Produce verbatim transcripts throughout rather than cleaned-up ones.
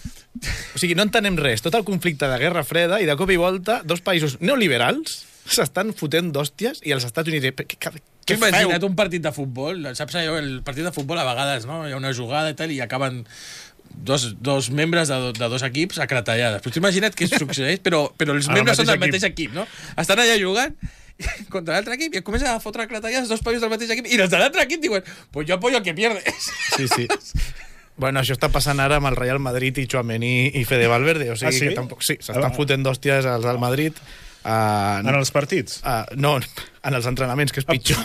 O sigui, no entenem res. Tot el conflicte de Guerra Freda i de cop i volta dos països neoliberals s'estan fotent d'hòsties i els Estats Units... Què, què, què feu? Imagina't un partit de futbol. Saps allò? El partit de futbol a vegades, no? Hi ha una jugada i tal i acaben dos, dos membres de, de dos equips a cretallades. Però imagina't què succeeix, però, però els membres són del equip. mateix equip, no? Estan allà jugant contra l'altre equip i comencen a fotre cretallades dos països del mateix equip i els de l'altre equip diuen pues yo apoyo al que pierde. Sí, sí. Bueno, això està passant ara amb el Real Madrid i Tchouaméni i Fede Valverde. O sigui ah, sí? que tampoc... Sí, s'estan ah, fotent d'hòsties als del Madrid. Uh, en els partits? Uh, no, en els entrenaments, que és pitjor.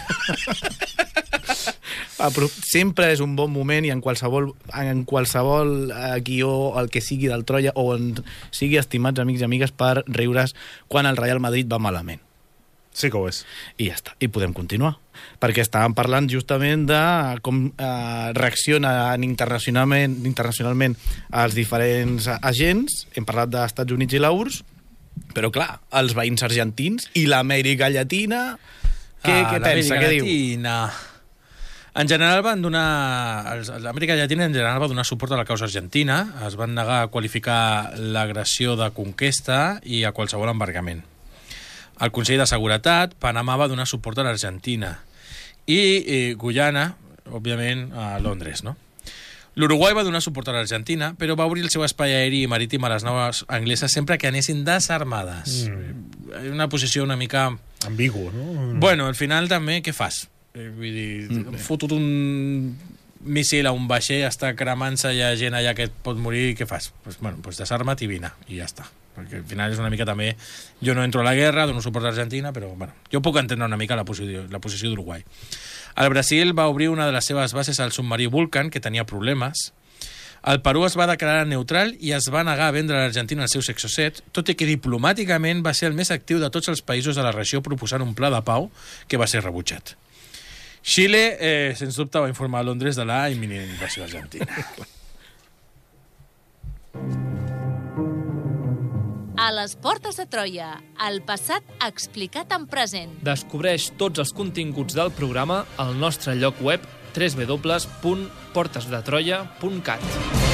Ah, però sempre és un bon moment i en qualsevol, en qualsevol uh, guió, el que sigui del Troia, o en sigui estimats amics i amigues per riure's quan el Real Madrid va malament. Sí que ho és. I ja està, i podem continuar. Perquè estàvem parlant justament de com eh, reaccionen internacionalment, internacionalment els diferents agents. Hem parlat dels Estats Units i l'U R S S, però clar, els veïns argentins i l'Amèrica Llatina... Què, ah, què pensa? Què diu? En general van donar... L'Amèrica Llatina en general va donar suport a la causa argentina, es van negar a qualificar l'agressió de conquesta i a qualsevol embargament. El Consell de Seguretat, Panamà va donar suport a l'Argentina i eh, Guyana, òbviament, a Londres, no? L'Uruguai va donar suport a l'Argentina, però va obrir el seu espai aeri i marítim a les naus angleses sempre que anessin desarmades. Mm. Una posició una mica... ambigu, no? Bueno, al final també, què fas? Eh, vull dir, mm. fotut un míssil a un vaixell, està cremant-se, hi ha gent allà que et pot morir, què fas? Pues, bueno, pues desarma't i vine, i ja està. Perquè al final és una mica també... Jo no entro a la guerra, dono suport a Argentina, però bueno, jo puc entendre una mica la posició, la posició d'Uruguai. El Brasil va obrir una de les seves bases al submarí Vulcan, que tenia problemes. El Perú es va declarar neutral i es va negar a vendre a l'Argentina els seus Exocet, tot i que diplomàticament va ser el més actiu de tots els països de la regió proposant un pla de pau que va ser rebutjat. Xile, eh, sens dubte, va informar a Londres de la imminent invasió argentina. A les portes de Troia, el passat explicat en present. Descobreix tots els continguts del programa al nostre lloc web w w w punt portes de troia punt cat.